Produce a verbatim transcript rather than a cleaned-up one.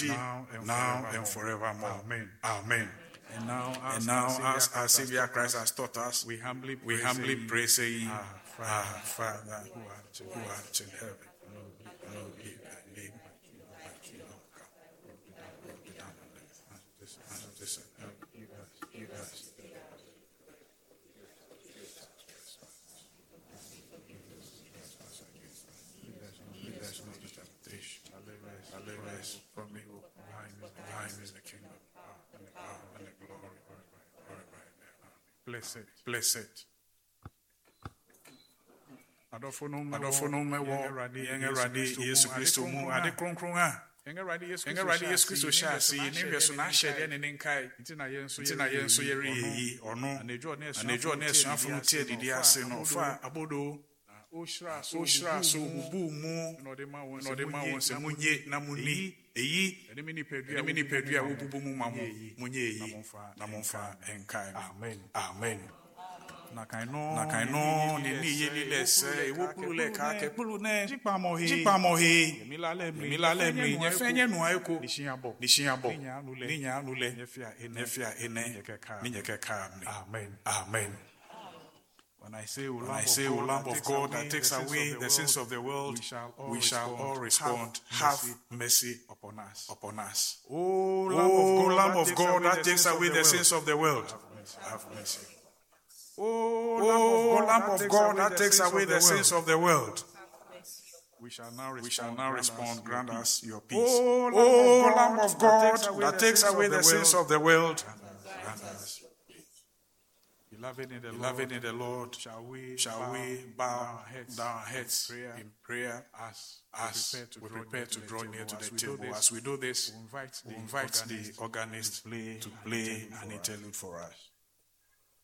now and, now forevermore. and forevermore. Amen. Amen. And now, as, And now, our as our Savior Christ has taught us, we humbly we pray, humbly saying, pray, saying, Our Father, Our Father who art in, who art in heaven, hallowed be thy name. Thy kingdom come. Will be done on earth as it is in heaven. you guys, you guys. Lead us not into temptation, but deliver us from evil. Thine is the kingdom, and the power, and the glory, forever and ever. Blessed. Blessed. Adolfo no Adolfo no me wo yɛn Awurade Yesu Kristo mu ade kronkron a yɛn Awurade Yesu yɛn Awurade Yesu Kristo hyɛ ase ne hwɛ so n'ahyɛdeɛ ne ne nkae nti na yɛn nso nti na yɛn nso yɛreyɛ yi ɔno anadwo ne anadwo ne asuafo no tie didi ase no ɔfa abodo ohyira so ohyira so bubu mu na ɔde ma wɔn na ɔde ma wɔn sɛ munye na munni eyi ɛne me nipadua ɛne me nipadua a wobubu mu ma mo munye na eyi momfa na momfa nkae no. amen Amen. na kan no Na kae no ne ne yɛ ni lɛ sɛ ewo kulu lɛ ka kɛ kulu nɛ jikpa mo he jikpa mɔ he mila le mi mila lɛ mi nyɛ fɛn nyɛ nua eko ni shiya bo ni hyia bɔ Ni nya nu lɛ. ni nya nu lɛ Nyɛ fia ene. nyɛ fia ene Nyɛ kɛka. ni nyɛ kɛka mi. amen Amen. when I say O When I say, O Lamb of God that takes away the sins of the world, we shall all respond, have mercy upon us. upon us. O O Lamb of God that takes away the sins of the world, have mercy. O Lamb of God that takes away the sins of the world, we shall now respond. we shall now respond, grant us your peace. O O Lamb of God that takes away the sins of the world, grant us. Beloved in the Lord, Beloved in the Lord, shall we shall we bow our heads down our heads prayer in prayer as as we prepare to draw near to the table? As we do this, we invite we the invite organist the organist to play to play an interlude for us.